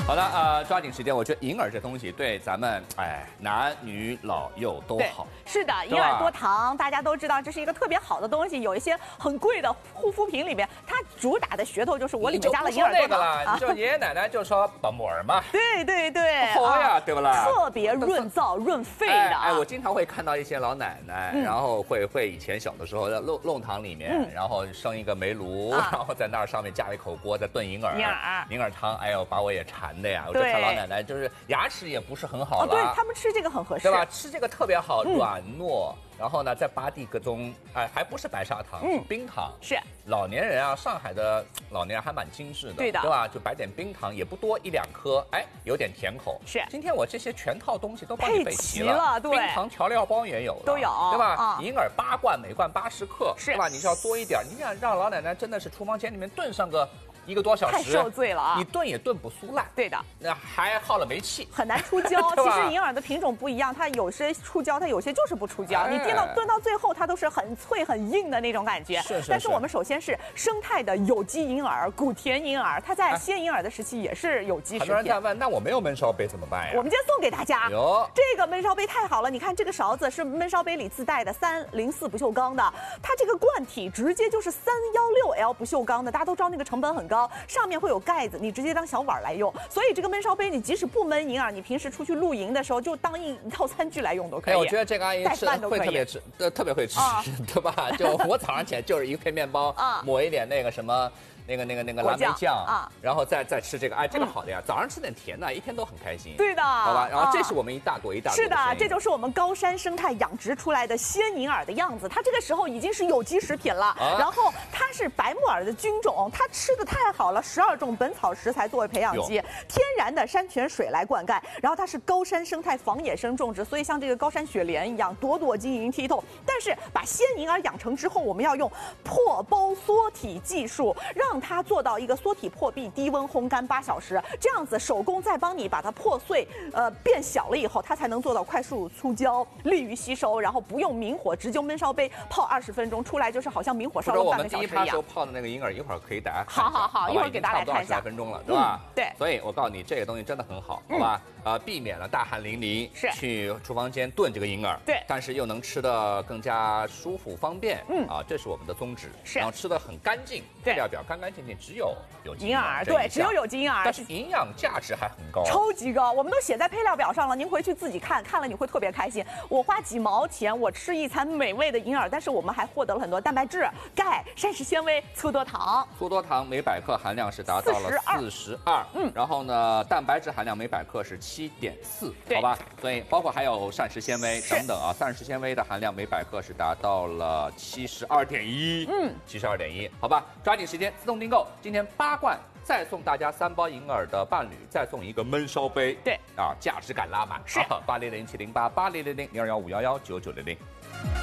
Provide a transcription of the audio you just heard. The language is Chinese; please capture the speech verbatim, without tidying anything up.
好的，呃，抓紧时间，我觉得银耳这东西对咱们哎男女老幼都好。 是的，银耳多糖，大家都知道这是一个特别好的东西。有一些很贵的护肤品里面，它主打的噱头就是我里面加了银耳多糖。 啊、你就爷爷奶奶就说保木耳嘛。 对对对， 好呀，对不啦？ 特别润燥润肺的。 哎，我经常会看到一些老奶奶，然后会会以前小的时候在弄弄堂里面，然后生一个煤炉，然后在那儿上面架一口锅，在炖银耳。 银耳， 银耳汤，哎呦，把我也馋的呀！我就看老奶奶就是牙齿也不是很好了， 对他们吃这个很合适， 对吧？吃这个特别好，软糯。然后呢，再巴蒂个中，哎，还不是白砂糖，是冰糖。 是老年人啊，上海的老年人还蛮精致的， 对的， 对吧？就摆点冰糖，也不多，一两颗，哎，有点甜口。 是。 今天我这些全套东西都帮你备齐了，对， 冰糖调料包也有了， 都有， 对吧？银耳八罐，每罐八十克， 是， 对吧？你就要多一点，你想让老奶奶真的是厨房间里面炖上个。一个多小时， 太受罪了啊！ 你炖也炖不酥烂， 对的， 那还耗了煤气， 很难出胶。其实银耳的品种不一样，它有些出胶，它有些就是不出胶。哎、你炖到炖到最后，它都是很脆很硬的那种感觉。 是是是。 但是我们首先是生态的有机银耳、谷田银耳，它在鲜银耳的时期也是有机食品。 很多人在问，那我没有焖烧杯怎么办呀？ 我们今天送给大家， 哟， 这个焖烧杯太好了！你看这个勺子是焖烧杯里自带的三零四不锈钢的，它这个罐体直接就是三幺六 L 不锈钢的，大家都知道那个成本很高，上面会有盖子，你直接当小碗来用。所以这个焖烧杯，你即使不焖银耳，你平时出去露营的时候就当一一套餐具来用都可以。 哎，我觉得这个阿姨吃会特别吃，呃，特别会吃， 啊、 对吧？就我早上起来就是一片面包，啊、抹一点那个什么。那个、那个、那个蓝莓酱啊，然后再再吃这个，哎，这个好的呀，早上吃点甜的，一天都很开心。 对的， 好吧。然后这是我们一大坨一大坨。 是的，这就是我们高山生态养殖出来的鲜银耳的样子。它这个时候已经是有机食品了，然后它是白木耳的菌种，它吃的太好了，十二种本草食材作为培养基，天然的山泉水来灌溉，然后它是高山生态防野生种植，所以像这个高山雪莲一样朵朵晶莹剔透。但是把鲜银耳养成之后，我们要用破包缩体技术，让它做到一个缩体破壁，低温烘干八小时，这样子手工再帮你把它破碎，呃，变小了以后，它才能做到快速出胶，利于吸收，然后不用明火，直接焖烧杯泡二十分钟，出来就是好像明火烧了半个小时一样。 我们第一趴时候泡的那个银耳，一会儿可以大家看好好好，一会儿给大家看一下。 二十来分钟了，对吧？ 嗯、对。 所以我告诉你，这个东西真的很好，好吧？呃，避免了大汗淋漓， 是去厨房间炖这个银耳， 对， 但是又能吃得更加舒服方便， 嗯啊，这是我们的宗旨。 是， 然后吃得很干净，配料表干干净净，只有有机银耳，对，只有有机银耳， 但是营养价值还很高， 超级高，我们都写在配料表上了，您回去自己看，看了你会特别开心。我花几毛钱，我吃一餐美味的银耳，但是我们还获得了很多蛋白质、钙、膳食纤维、粗多糖。 粗多糖每百克含量是达到了四十二，嗯，然后呢，蛋白质含量每百克是七点四，好吧？所以包括还有膳食纤维等等啊，膳食纤维的含量每百克是达到了七十二点一，嗯，七十二点一，好吧？抓紧时间自动订购，今天八罐。再送大家三包银耳的伴侣，再送一个焖烧杯， 对啊，价值感拉满， 是八零零七零八八零零零零二幺五幺幺九九零零。